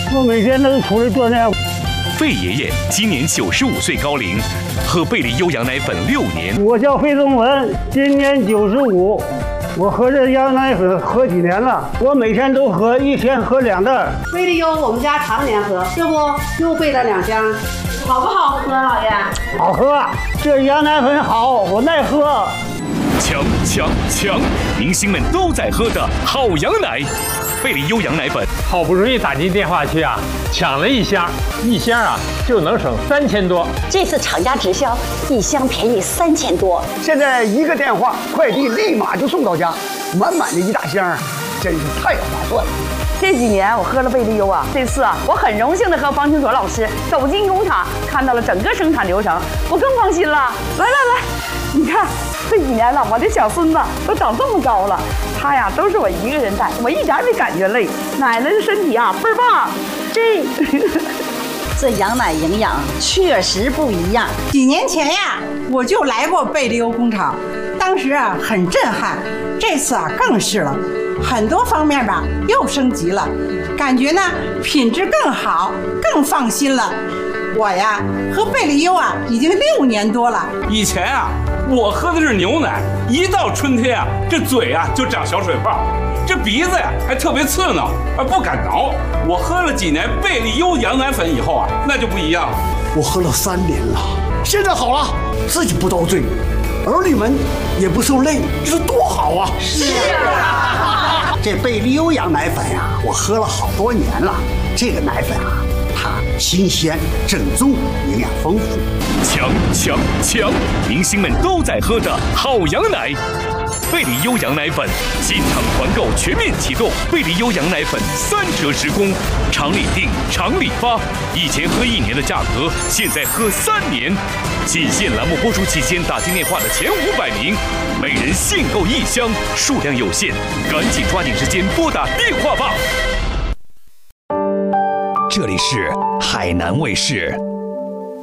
我每天都出来锻炼。 费爷爷今年95岁高龄，喝贝利优羊奶粉6年。 我叫费宗文，今年95。我喝这羊奶粉喝几年了？我每天都喝，一天喝2袋。 贝利优我们家常年喝，这不又备了2箱，好不好喝，老爷？ 好喝，这羊奶粉好，我爱喝。抢！明星们都在喝的好羊奶，贝利优羊奶粉。 好不容易打进电话去啊，抢了1箱，1箱啊就能省3000多。 这次厂家直销，1箱便宜3000多。 现在一个电话，快递立马就送到家，满满的1大箱，真是太划算了。 这几年我喝了贝利优啊，这次啊我很荣幸的和方清卓老师走进工厂，看到了整个生产流程，我更放心了。来，你看这几年了，我的小孙子都长这么高了，他呀都是我一个人带，我一点没感觉累。奶奶的身体啊倍儿棒， 这羊奶营养确实不一样。 几年前呀，我就来过贝利优工厂，当时啊很震撼，这次啊更是了。很多方面吧又升级了，感觉呢品质更好，更放心了。我呀喝贝利优啊已经6年多了。 以前啊我喝的是牛奶，一到春天啊这嘴啊就长小水泡，这鼻子呀还特别刺挠，不敢挠。我喝了几年贝利优羊奶粉以后啊，那就不一样了。 我喝了3年了，现在好了，自己不遭罪，儿女们也不受累，你说多好啊！ 是啊， 这贝利优羊奶粉呀，我喝了好多年了。这个奶粉啊，它新鲜、正宗，营养丰富。 抢！明星们都在喝的好羊奶。贝利优羊奶粉进场团购全面启动，贝利优羊奶粉3折10公，厂里订，厂里发。以前喝1年的价格，现在喝3年。仅限栏目播出期间打进电话的前500名，每人限购1箱，数量有限，赶紧抓紧时间拨打电话吧。这里是海南卫视。